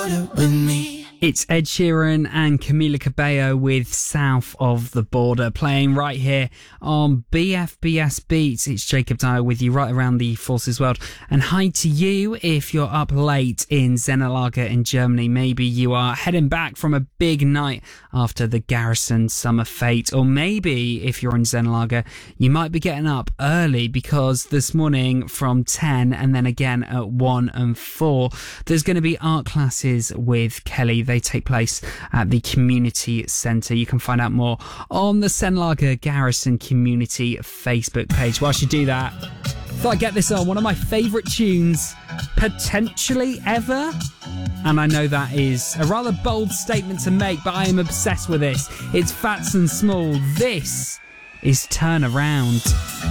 with me. It's Ed Sheeran and Camila Cabello with South of the Border playing right here on BFBS Beats. It's Jacob Dyer with you right around the Forces world. And hi to you if you're up late in Zennerlager in Germany. Maybe you are heading back from a big night after the Garrison Summer Fete. Or maybe if you're in Zennerlager, you might be getting up early because this morning from 10 and then again at 1 and 4, there's going to be art classes with Kelly. They take place at the Community Centre. You can find out more on the Zennerlager Garrison Community Facebook page. Whilst you do that, thought I'd get this on. One of my favourite tunes, potentially ever. And I know that is a rather bold statement to make, but I am obsessed with this. It's Fats and Small. This is Turn Around.